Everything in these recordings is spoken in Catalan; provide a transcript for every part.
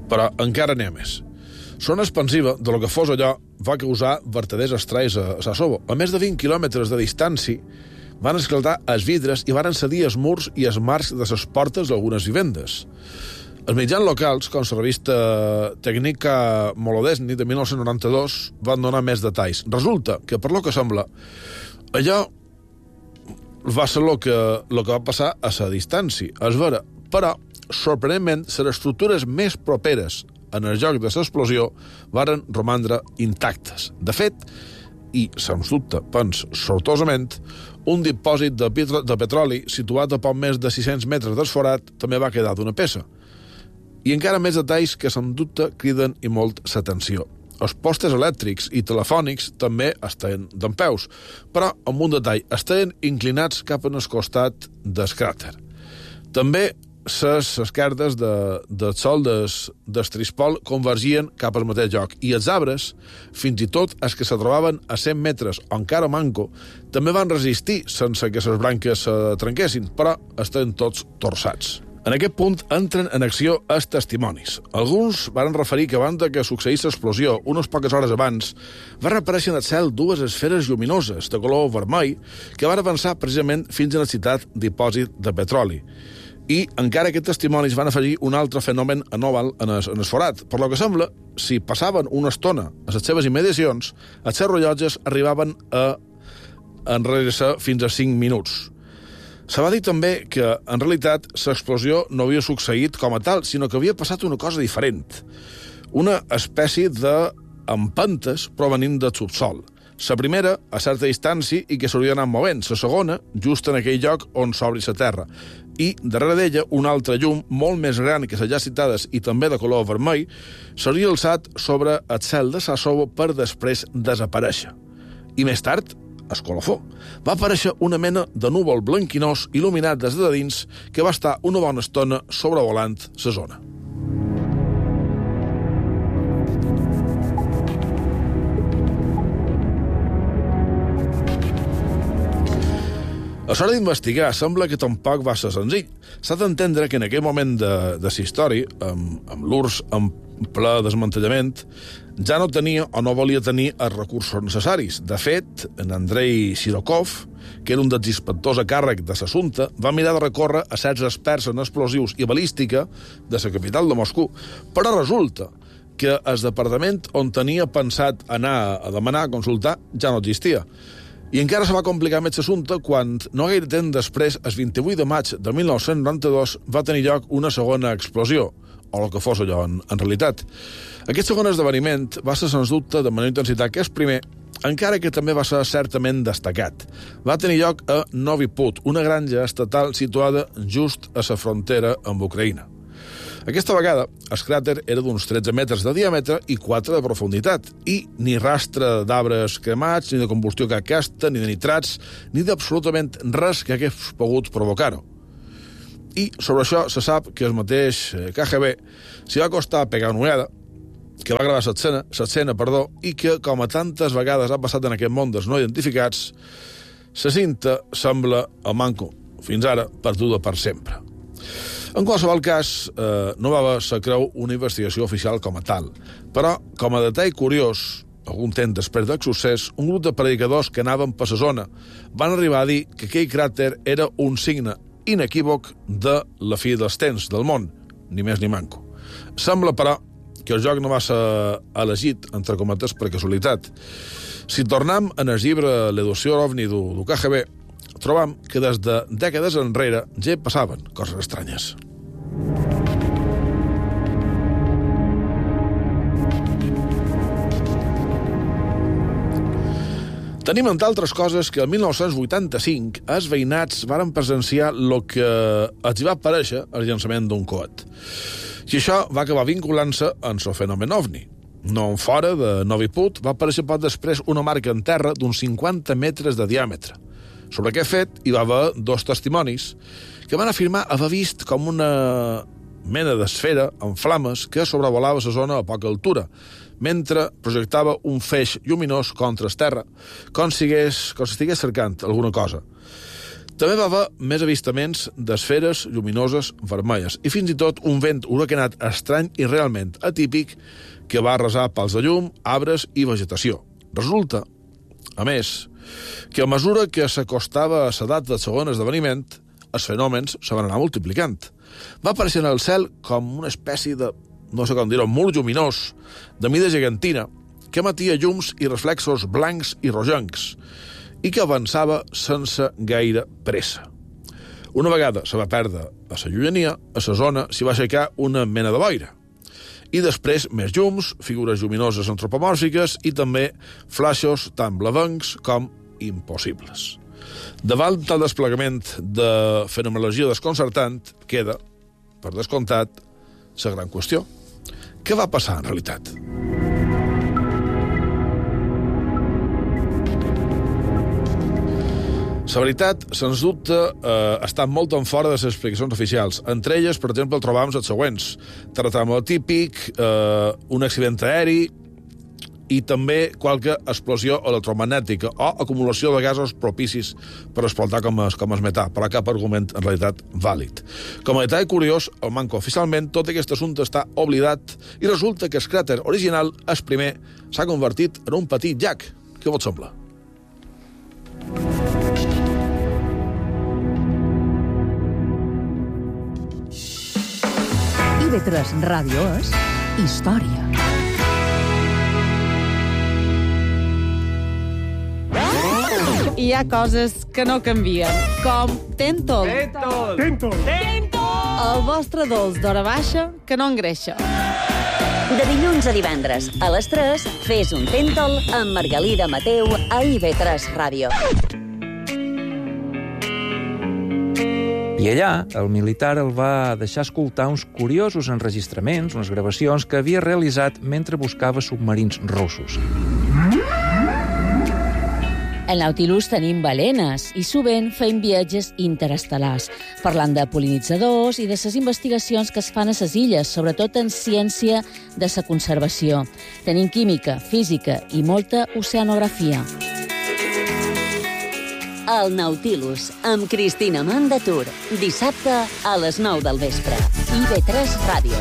Però encara n'hi ha més. Zona expansiva de lo que fos allò va causar vertaders estralls a Sassovo. A més de 20 quilòmetres de distància van esclatar els vidres i van cedir els murs i els marcs de les portes d'algunes vivendes. Els mitjans locals, com la revista Tècnica Molodesny de 1992, van donar més detalls. Resulta que, per lo que sembla, allò va ser el que va passar a la distància. És vera, però, sorprenentment, les estructures més properes en el lloc de l'explosió varen romandre intactes. De fet, i, sens dubte, pens sortosament, un dipòsit de petroli situat a poc més de 600 metres d'esforat també va quedar d'una peça. I encara més detalls que, sens dubte, criden i molt l'atenció. Els postes elèctrics i telefònics també estaven dempeus, però, amb un detall, estaven inclinats cap en el costat del cràter. També les esquerdes del sol del Trispol convergien cap al mateix lloc, i els arbres, fins i tot els que se trobaven a 100 metres o encara manco, també van resistir sense que les branques se trenquessin, però estaven tots torçats. En aquest punt entren en acció els testimonis. Alguns van referir que abans que succeís l'explosió, unes poques hores abans, van aparèixer en el cel dues esferes lluminoses de color vermell que van avançar precisament fins a la ciutat dipòsit de petroli. I encara aquests testimonis van afegir un altre fenomen anòmal en el forat. Per lo que sembla, si passaven una estona a les seves immediacions, els seus rellotges arribaven a enrere-se fins a 5 minuts. Se va dir també que, en realitat, l'explosió no havia succeït com a tal, sinó que havia passat una cosa diferent. Una espècie d'empentes provenint del subsol. La primera, a certa distància, i que s'hauria d'anar movent. La segona, just en aquell lloc on s'obri la terra. I, darrere d'ella, una altra llum, molt més gran que les ja citades i també de color vermell, s'hauria alçat sobre el cel de Sassovo per després desaparèixer. I més tard, el colofó, va aparèixer una mena de núvol blanquinós il·luminat des de dins que va estar una bona estona sobrevolant la zona. A l'hora d'investigar, sembla que tampoc va ser senzill. S'ha d'entendre que en aquell moment de la història, amb l'URSS en ple desmantellament, ja no tenia o no volia tenir els recursos necessaris. De fet, en Andrei Sirokov, que era un dels inspectors a càrrec de l'assumpte, va mirar de recórrer a certs experts en explosius i balística de la capital de Moscou. Però resulta que el departament on tenia pensat anar a demanar, a consultar, ja no existia. I encara se va complicar més l'assumpte quan, no gaire temps després, el 28 de maig de 1992, va tenir lloc una segona explosió, o el que fos allò en realitat. Aquest segon esdeveniment va ser, sens dubte, de menor intensitat que el primer, encara que també va ser certament destacat. Va tenir lloc a Novi Put, una granja estatal situada just a la frontera amb Ucraïna. Aquesta vegada, el cràter era d'uns 13 metres de diàmetre i 4 de profunditat, i ni rastre d'arbres cremats, ni de combustió aquesta, ni de nitrats, ni d'absolutament res que hagués pogut provocar-ho. I sobre això se sap que el mateix KGB s'hi va costar a pegar una ullada, que va gravar l'escena, i que, com a tantes vegades ha passat en aquest món dels no identificats, la cinta sembla a manco, fins ara perduda per sempre. En qualsevol cas, no va ser, creu, una investigació oficial com a tal, però, com a detall curiós, algun temps després del succés, un grup de predicadors que anaven per la zona van arribar a dir que aquell cràter era un signe inequívoc de la fi dels temps del món, ni més ni manco. Sembla, però, que el joc no va ser elegit, entre cometes, per casualitat. Si tornem en el llibre L'educació ovni du KGB, trobam que des de dècades enrere ja passaven coses estranyes. Tenim, entre altres coses, que el 1985 els veïnats varen presenciar el que els va aparèixer el llançament d'un coet. I això va acabar vinculant-se amb el fenomen ovni. No fora de Novi Put va aparèixer poc després una marca en terra d'uns 50 metres de diàmetre. Sobre aquest fet hi va haver 2 testimonis que van afirmar haver vist com una mena d'esfera en flames que sobrevolava la zona a poca altura, mentre projectava un feix lluminós contra el terra, com si estigués cercant alguna cosa. També va haver més avistaments d'esferes lluminoses vermelles i fins i tot un vent huracanat estrany i realment atípic que va arrasar pals de llum, arbres i vegetació. Resulta, a més, que a mesura que s'acostava a la data del segon esdeveniment, els fenòmens se van anar multiplicant. Va aparèixer en el cel com una espècie de, no sé com dir-ho, mur lluminós, de mida gegantina, que emetia llums i reflexos blancs i rogencs, i que avançava sense gaire pressa. Una vegada se va perdre a la llunyania, a la zona s'hi va aixecar una mena de boira. I després més llums, figures lluminoses antropomòrfiques i també flaixos tan blavencs com impossibles. Davant del desplegament de fenomenologia desconcertant, queda, per descomptat, la gran qüestió. Què va passar, en realitat? La veritat, sens dubte, està molt en fora de les explicacions oficials. Entre elles, per exemple, trobam les següents. Terratrèmol típic, un accident aeri i també qualque explosió electromagnètica o acumulació de gasos propicis per explotar com es metà, però cap argument en realitat vàlid. Com a detall curiós, al manco oficialment tot aquest assumpte està oblidat i resulta que el cràter original, el primer, s'ha convertit en un petit llac. Què vos sembla? IB3 Ràdio és història. Hi ha coses que no canvien, com Tentol. Tentol! El vostre dolç d'hora baixa que no engreixa. De dilluns a divendres, a les 3, fes un Tentol amb Margalida Mateu a IB3 Ràdio. I allà, el militar el va deixar escoltar uns curiosos enregistraments, unes gravacions que havia realitzat mentre buscava submarins russos. Al Nautilus tenim balenes i sovint fem viatges interestel·lars, parlant de pol·linitzadors i de les investigacions que es fan a les illes, sobretot en ciència de la conservació. Tenim química, física i molta oceanografia. El Nautilus, amb Cristina Mandatur. Dissabte a les 9 del vespre. IB3 Ràdio.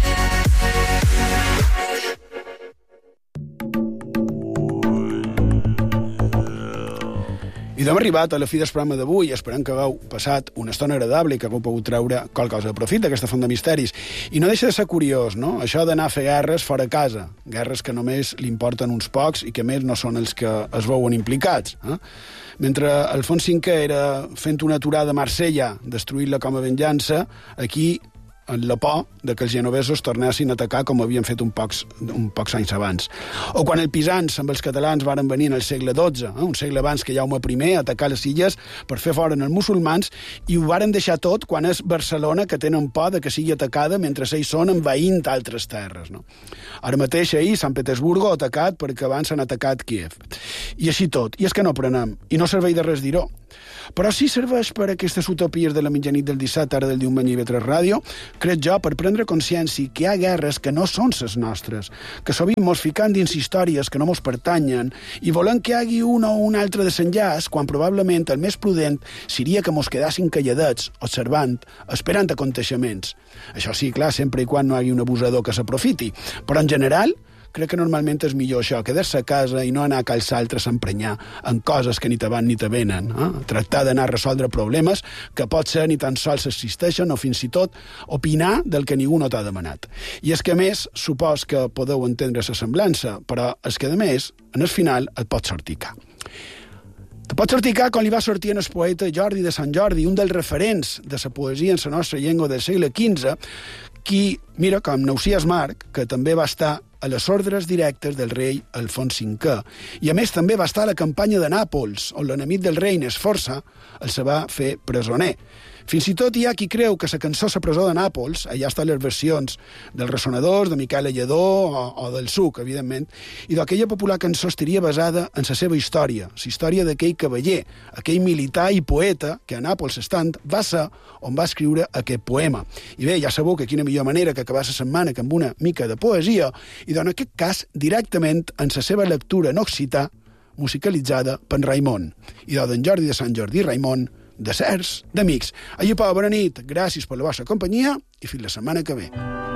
I hem arribat a la fi del programa d'avui. Esperem que hagueu passat una estona agradable i que hagueu pogut treure qualque cosa de profit d'aquesta font de misteris. I no deixa de ser curiós, no?, això d'anar a fer guerres fora casa. Guerres que només li importen uns pocs i que més no són els que es veuen implicats. Mentre Alfons V era fent una aturada a Marsella, destruint-la com a venjança, aquí en la por de que els genovesos tornessin a atacar com havien fet un pocs anys abans. O quan els pisans amb els catalans varen venir en el segle XII, un segle abans que Jaume I, a atacar les illes per fer fora els musulmans, i ho varen deixar tot quan és Barcelona que tenen por de que sigui atacada mentre ells són envaint altres terres. No? Ara mateix ahir Sant Petersburgo ha atacat perquè abans han atacat Kiev. I així tot. I és que no aprenem. I no serveix de res dir-ho. Però sí serveix per aquestes utopies de la mitjanit del dissabte, ara del diumenge IB3 Ràdio, crec jo, per prendre consciència que hi ha guerres que no són les nostres, que sovint mos ficant dins històries que no mos pertanyen i volem que hi hagi un o un altre desenllaç, quan probablement el més prudent seria que mos quedassin calladets, observant, esperant aconteixements. Això sí, clar, sempre i quan no hi hagi un abusador que s'aprofiti. Però en general, crec que normalment és millor això, quedar-se a casa i no anar a cals altres a emprenyar en coses que ni te van ni te venen. Tractar d'anar a resoldre problemes que pot ser ni tan sols existeixen o fins i tot opinar del que ningú no t'ha demanat. I és que, a més, supos que podeu entendre la semblança, però és que, a més, en el final et pot sortir ca. Te pot sortir ca com li va sortir en el poeta Jordi de Sant Jordi, un dels referents de la poesia en la nostra llengua del segle XV, qui, mira, com Nausias Marc, que també va estar a les ordres directes del rei Alfons V. I, a més, també va estar a la campanya de Nàpols, on l'enemic del rei Nesforça el se va fer presoner. Fins i tot hi ha qui creu que la cançó La presó de Nàpols, allà estan les versions dels Ressonadors, de Miquel Lledó o del Suc, evidentment, i d'aquella popular cançó estaria basada en la seva història, la història d'aquell cavaller, aquell militar i poeta que a Nàpols estant va ser on va escriure aquest poema. I bé, ja sabeu que quina millor manera que acabar la setmana que amb una mica de poesia, i en aquest cas directament en la seva lectura en occità, musicalitzada per Raimon. I d'en Jordi de Sant Jordi i Raimon, de certs, d'amics. Allà, bona nit, gràcies per la vostra companyia i fins la setmana que ve.